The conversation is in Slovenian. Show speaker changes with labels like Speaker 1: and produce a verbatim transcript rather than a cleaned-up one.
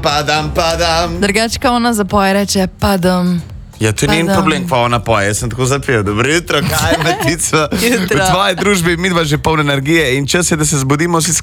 Speaker 1: padam, padam.
Speaker 2: Drugačka ona zapoje, reče padam.
Speaker 1: Ja, to ni problem, pa ona poje, jaz sem tako zapel. Dobro jutro, kaj je, Matica? V tvoji družbi midva že poln energije in čas je, da se zbudimo vsi